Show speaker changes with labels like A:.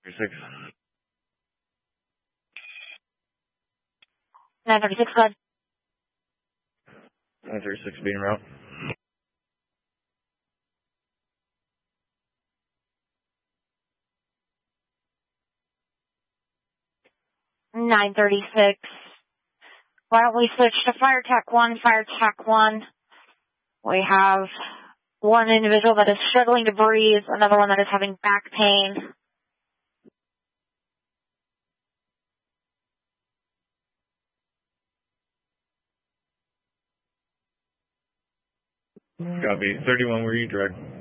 A: 36.
B: 936, go ahead.
A: 936 being route.
B: Nine 36. Why don't we switch to Fire Tac 1, Fire Tac 1. We have one individual that is struggling to breathe, another one that is having back pain.
A: Copy. 31, where you direct?